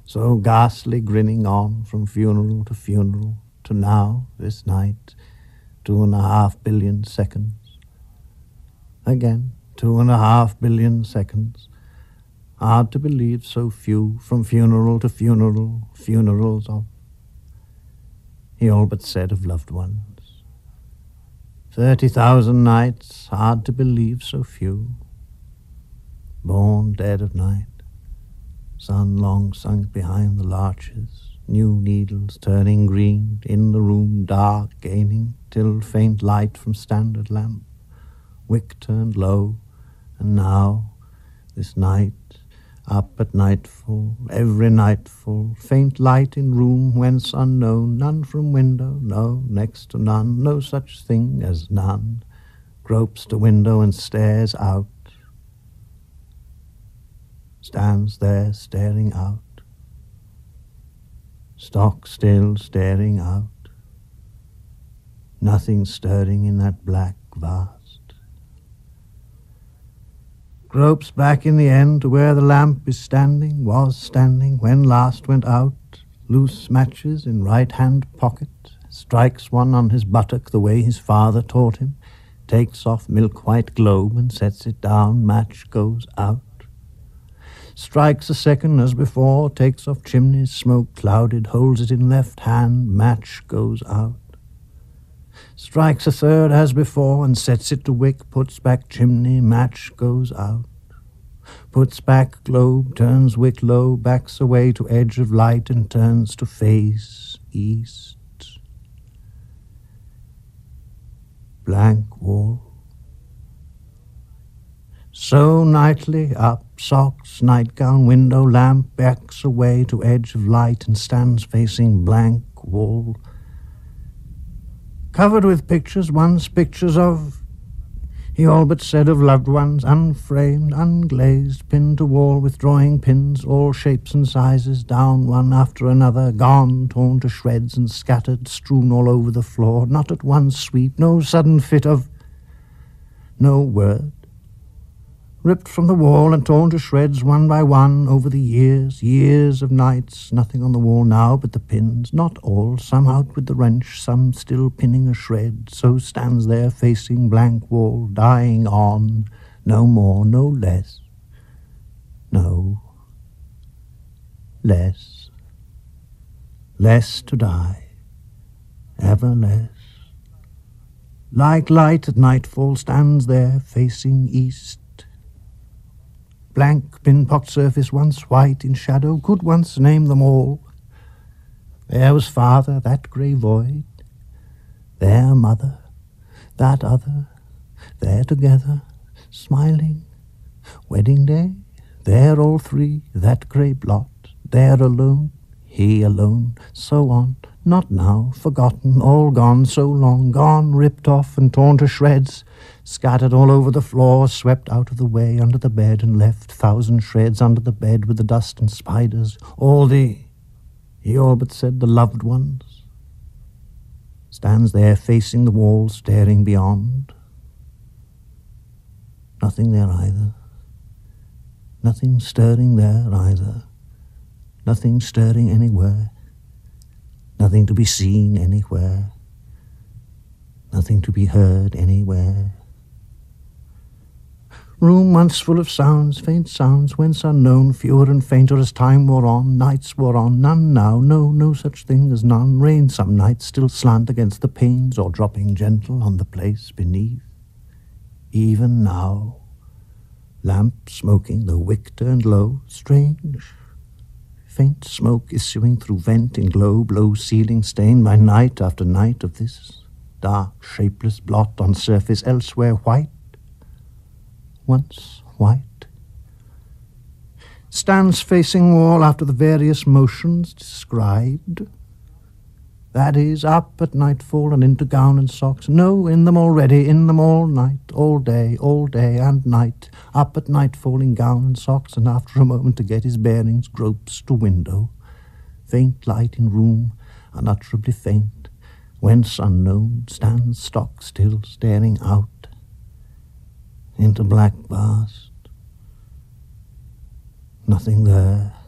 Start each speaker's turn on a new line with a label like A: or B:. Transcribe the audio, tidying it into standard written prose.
A: so ghastly grinning on from funeral to now, this night, 2.5 billion seconds. Again, 2.5 billion seconds. Hard to believe so few, from funeral to funeral, funerals of. He all but said of loved ones. 30,000 nights, hard to believe so few. Born dead of night, sun long sunk behind the larches, new needles turning green, in the room dark gaining, till faint light from standard lamp, wick turned low, and now, this night, up at nightfall, every nightfall, faint light in room whence unknown, none from window, no, next to none, no such thing as none, gropes to window and stares out, stands there staring out, stock still staring out, nothing stirring in that black vast. Gropes back in the end to where the lamp is standing, was standing, when last went out, loose matches in right-hand pocket, strikes one on his buttock the way his father taught him, takes off milk-white globe and sets it down, match goes out. Strikes a second as before, takes off chimneys, smoke clouded, holds it in left hand, match goes out. Strikes a third as before and sets it to wick, puts back chimney, match goes out. Puts back globe, turns wick low, backs away to edge of light and turns to face east. Blank wall. So nightly up, socks, nightgown, window, lamp, backs away to edge of light and stands facing blank wall. Covered with pictures, once pictures of, he all but said of loved ones, unframed, unglazed, pinned to wall with drawing pins, all shapes and sizes, down one after another, gone, torn to shreds and scattered, strewn all over the floor, not at one sweep, no sudden fit of, no word. Ripped from the wall and torn to shreds one by one over the years, years of nights, nothing on the wall now but the pins, not all, some out with the wrench, some still pinning a shred, so stands there facing blank wall, dying on, no more, no less, no, less, less to die, ever less. Like light at nightfall stands there facing east, blank pin-pocked surface once white in shadow, could once name them all. There was father, that grey void, there mother, that other, there together, smiling, wedding day, there all three, that grey blot, there alone, he alone, so on, not now, forgotten, all gone, so long gone, ripped off and torn to shreds, scattered all over the floor, swept out of the way under the bed and left 1,000 shreds under the bed with the dust and spiders, all he all but said the loved ones, stands there facing the wall, staring beyond. Nothing there either, nothing stirring there either, nothing stirring anywhere, nothing to be seen anywhere, nothing to be heard anywhere. Room once full of sounds, faint sounds, whence unknown, fewer and fainter as time wore on, nights wore on, none now, no such thing as none. Rain some nights still slant against the panes, or dropping gentle on the place beneath. Even now, lamp smoking, the wick turned low, strange. Faint smoke issuing through vent in globe, low ceiling stained by night after night of this dark, shapeless blot on surface elsewhere white, once white. Stands facing wall after the various motions described. That is, up at nightfall and into gown and socks. No, in them already, in them all night, all day and night. Up at nightfall in gown and socks, and after a moment to get his bearings, gropes to window. Faint light in room, unutterably faint, whence unknown, stands stock still, staring out into black vast. Nothing there,